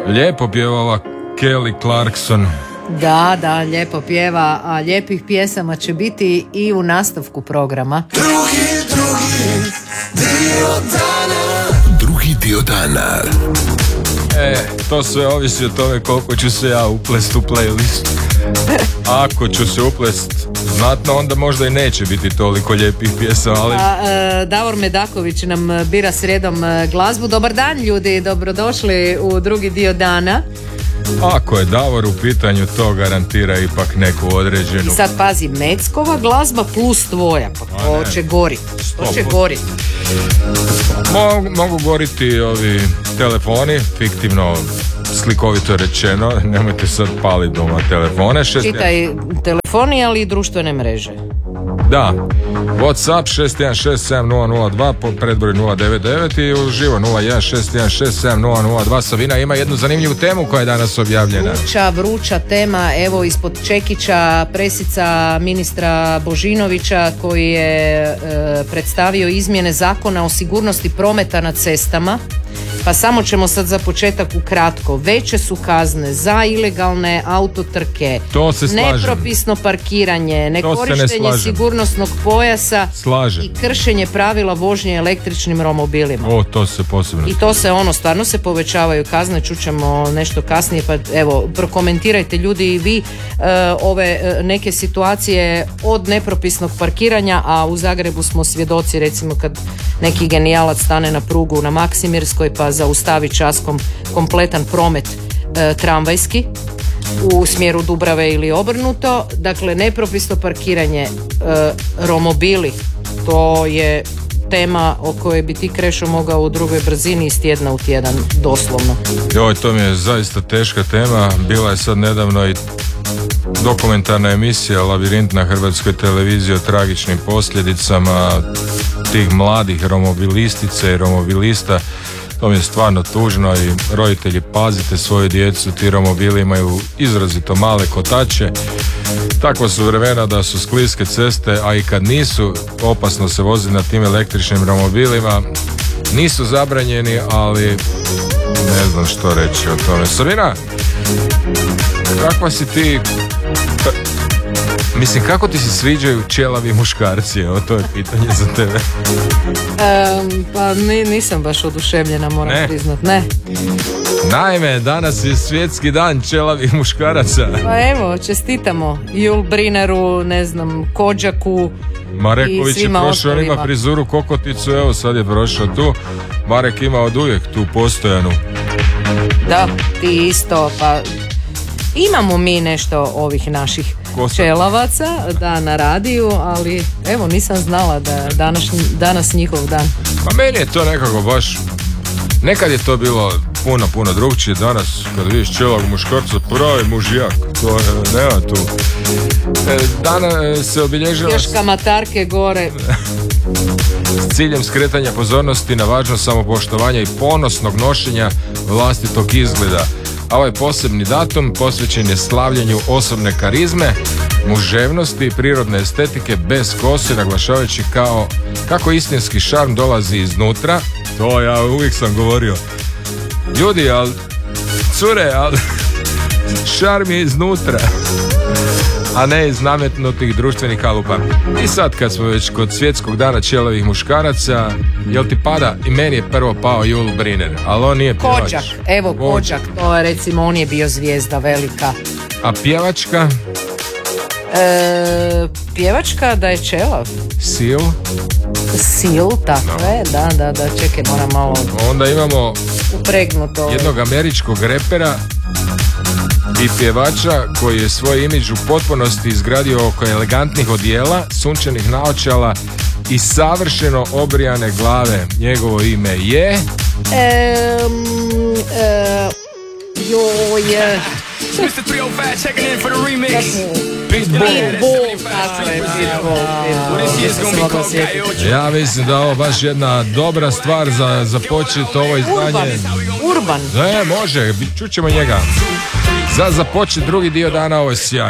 Lijepo pjevala Kelly Clarkson. Da, lijepo pjeva, a lijepih pjesama će biti i u nastavku programa. Drugi dio dana. To sve ovisi o tome koliko ću se ja uplest u playlist. Ako ću se uplest znatno, onda možda i neće biti toliko lijepih pjesama, ali... Davor Medaković nam bira srijedom glazbu. Dobar dan ljudi, dobrodošli u drugi dio dana. Ako je Davor u pitanju, to garantira ipak neku određenu... I sad pazi, Meckova glazba plus tvoja, pa to će gorit. To će gorit. Mogu goriti ovi telefoni, fiktivno, slikovito rečeno, nemojte sad paliti doma telefone. Čitaj telefoni, ali i društvene mreže. Da, WhatsApp 6167002 po predbroj 099 i uživo 016167002. Savina ima jednu zanimljivu temu koja je danas objavljena. Vruća tema, evo ispod čekića presica ministra Božinovića koji je predstavio izmjene zakona o sigurnosti prometa na cestama. Pa samo ćemo sad za početak ukratko. Veće su kazne za ilegalne autotrke, nepropisno parkiranje, nekorištenje sigurnosnog pojasa i kršenje pravila vožnje električnim romobilima. To se posebno. I to se stvarno se povećavaju kazne, čućemo nešto kasnije, pa evo prokomentirajte ljudi i vi ove neke situacije od nepropisnog parkiranja, a u Zagrebu smo svjedoci recimo kad neki genijalac stane na prugu na Maksimirskoj pa zaustavi časkom kompletan promet tramvajski u smjeru Dubrave ili obrnuto. Dakle, nepropisno parkiranje, romobili, to je tema o kojoj bi ti Krešo mogao u drugoj brzini iz tjedna u tjedan, doslovno. To mi je zaista teška tema. Bila je sad nedavno i dokumentarna emisija Labirint na Hrvatskoj televiziji o tragičnim posljedicama tih mladih romobilistice i romobilista. To mi je stvarno tužno i roditelji, pazite svoju djecu, ti romobili imaju izrazito male kotače. Takva su vremena da su skliske ceste, a i kad nisu, opasno se vozi na tim električnim romobilima. Nisu zabranjeni, ali ne znam što reći o tome. Sabina, kakva si ti... Mislim, kako ti se sviđaju ćelavi muškarci? Evo, to je pitanje za tebe. Pa nisam baš oduševljena, moram priznat. Ne. Naime, danas je svjetski dan ćelavih muškaraca. Pa evo, čestitamo Jul Brineru, ne znam, Kodžaku. Mareković je prošao, on ima frizuru kokoticu, evo sad je prošao tu. Marek ima od uvijek tu postojanu. Da, ti isto, pa imamo mi nešto ovih naših ćelavaca na radiju, ali evo nisam znala da je danas njihov dan. Pa meni je to nekako baš, nekad je to bilo puno drugčije. Danas kad vidiš ćelavog muškarca, pravi mužijak, to nema tu. Danas se obilježila još kamatarke gore s ciljem skretanja pozornosti na važnost samopoštovanja i ponosnog nošenja vlastitog izgleda. A ovaj posebni datum posvećen je slavljenju osobne karizme, muževnosti i prirodne estetike bez kose, naglašavajući kako istinski šarm dolazi iznutra. To ja uvijek sam govorio. Ljudi, cure, šarm je iznutra, a ne iz nametnutih društvenih kalupa. I sad kad smo već kod svjetskog dana ćelavih muškaraca, jel ti pada, i meni je prvo pao Jul Briner, ali on nije pjevač. Kodžak, evo Kodžak, to je recimo, on je bio zvijezda velika. A pjevačka? Pjevačka da je ćelav. Sil, tako je, da, čekaj, moram malo onda imamo upregnuto jednog američkog repera i pjevača koji je svoj imidž u potpunosti izgradio oko elegantnih odijela, sunčanih naočala i savršeno obrijane glave. Njegovo ime je... Ja mislim da ovo baš jedna dobra stvar za započeti ovo izdanje. Urban. Ne, može, čućemo njega. Za započeti drugi dio dana, ovo je sjaj.